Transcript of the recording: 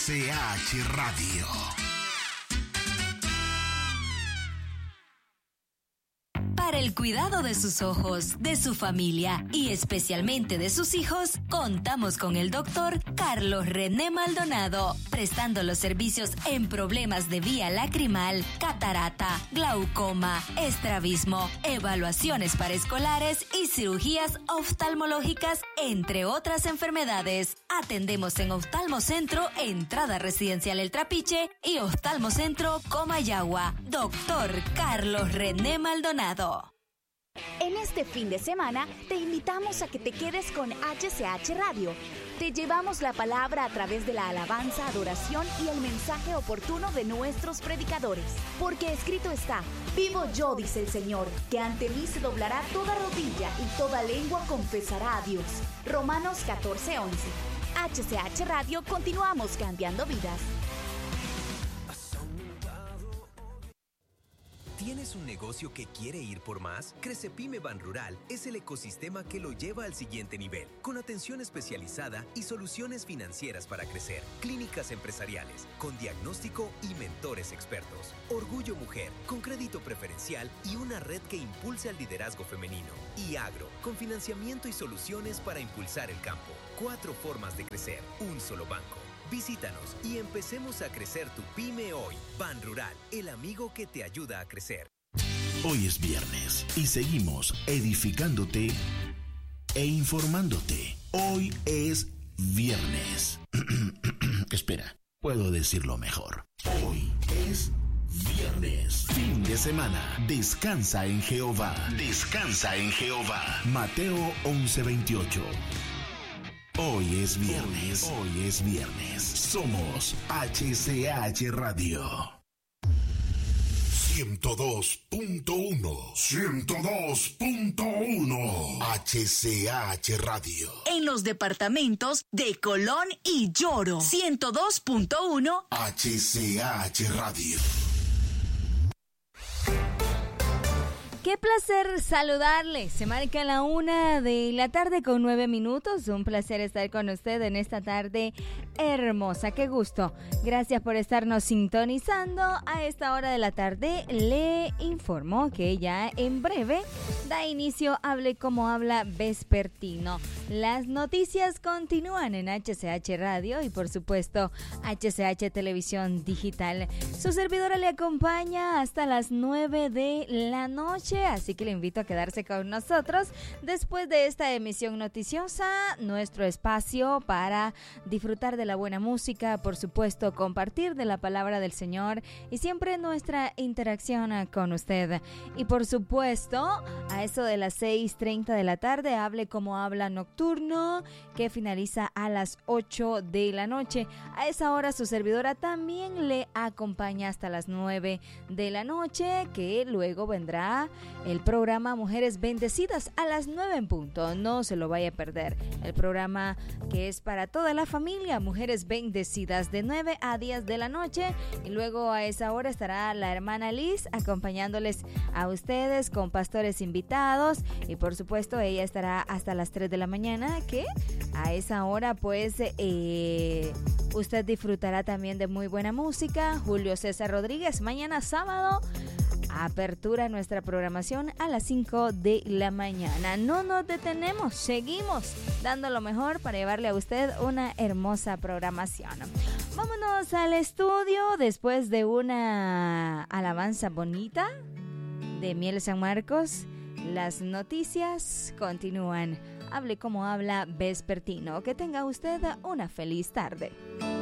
HCH Radio. Para el cuidado de sus ojos, de su familia y especialmente de sus hijos, contamos con el doctor Carlos René Maldonado, prestando los servicios en problemas de vía lacrimal, catarata, glaucoma, estrabismo, evaluaciones para escolares y cirugías oftalmológicas, entre otras enfermedades. Atendemos en Oftalmocentro, Entrada Residencial El Trapiche y Oftalmocentro Comayagua. Doctor Carlos René Maldonado. En este fin de semana te invitamos a que te quedes con HCH Radio. Te llevamos la palabra a través de la alabanza, adoración y el mensaje oportuno de nuestros predicadores. Porque escrito está: vivo yo, dice el Señor, que ante mí se doblará toda rodilla y toda lengua confesará a Dios. Romanos 14:11. HCH Radio, continuamos cambiando vidas. ¿Tienes un negocio que quiere ir por más? Crecepyme Banrural es el ecosistema que lo lleva al siguiente nivel, con atención especializada y soluciones financieras para crecer, clínicas empresariales, con diagnóstico y mentores expertos, Orgullo Mujer, con crédito preferencial y una red que impulse al liderazgo femenino, y Agro, con financiamiento y soluciones para impulsar el campo. 4 formas de crecer, un solo banco. Visítanos y empecemos a crecer tu pyme hoy. Banrural, el amigo que te ayuda a crecer. Hoy es viernes y seguimos edificándote e informándote. Hoy es viernes. Espera, puedo decirlo mejor. Hoy es viernes. Fin de semana. Descansa en Jehová. Descansa en Jehová. Mateo 11:28. Hoy es viernes. Hoy es viernes. Somos HCH Radio. 102.1. 102.1. HCH Radio. En los departamentos de Colón y Lloro. 102.1. HCH Radio. Qué placer saludarle. Se marca la 1:00 con 9 minutos. Un placer estar con usted en esta tarde hermosa. Qué gusto. Gracias por estarnos sintonizando. A esta hora de la tarde le informo que ya en breve da inicio Hable como habla vespertino. Las noticias continúan en HCH Radio y por supuesto HCH Televisión Digital. Su servidora le acompaña hasta las 9 de la noche. Así que le invito a quedarse con nosotros después de esta emisión noticiosa, nuestro espacio para disfrutar de la buena música, por supuesto compartir de la palabra del Señor y siempre nuestra interacción con usted. Y por supuesto, a eso de las 6:30 de la tarde, Hable como habla nocturno, que finaliza a las 8 de la noche. A esa hora su servidora también le acompaña hasta las 9 de la noche, que luego vendrá el programa Mujeres Bendecidas a las 9 en punto. No se lo vaya a perder. El programa que es para toda la familia, Mujeres Bendecidas, de 9 a 10 de la noche. Y luego a esa hora estará la hermana Liz acompañándoles a ustedes con pastores invitados. Y por supuesto ella estará hasta las 3 de la mañana, que a esa hora pues usted disfrutará también de muy buena música. Julio César Rodríguez, mañana sábado, apertura nuestra programación a las 5 de la mañana. No nos detenemos, seguimos dando lo mejor para llevarle a usted una hermosa programación. Vámonos al estudio después de una alabanza bonita de Miel San Marcos. Las noticias continúan. Hable como habla vespertino. Que tenga usted una feliz tarde.